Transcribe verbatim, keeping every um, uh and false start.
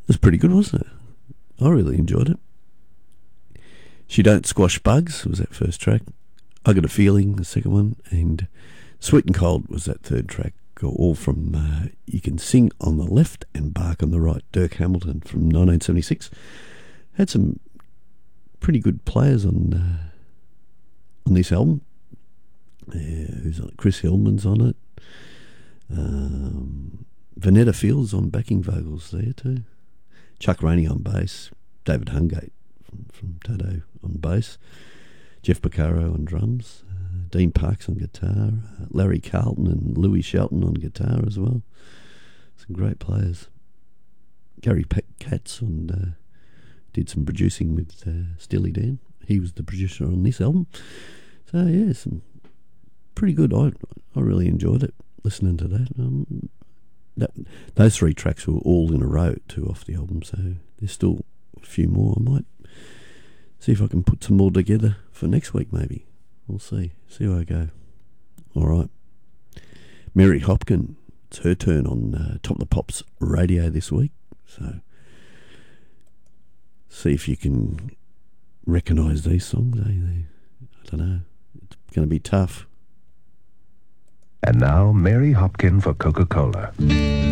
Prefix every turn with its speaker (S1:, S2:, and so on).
S1: was pretty good, wasn't it? I really enjoyed it. She Don't Squash Bugs was that first track. I Got a Feeling, the second one, and Sweet and Cold was that third track. All from uh, You Can Sing on the Left and Bark on the Right, Dirk Hamilton from nineteen seventy-six. Had some pretty good players on uh, on this album. Yeah, who's on it? Chris Hillman's on it. Um, Vanetta Fields on backing vocals there too. Chuck Rainey on bass. David Hungate from, from Toto on bass. Jeff Porcaro on drums. Uh, Dean Parks on guitar. Uh, Larry Carlton and Louis Shelton on guitar as well. Some great players. Gary Pe- Katz on, uh, did some producing with uh, Steely Dan. He was the producer on this album. So yeah, some pretty good. I I really enjoyed it listening to that. Um, that those three tracks were all in a row too off the album. So there's still a few more. I might see if I can put some more together for next week. Maybe we'll see. See how I go. All right. Mary Hopkin. It's her turn on uh, Top of the Pops radio this week. So see if you can recognise these songs. Eh? They, I don't know. It's going to be tough.
S2: And now, Mary Hopkin for Coca-Cola.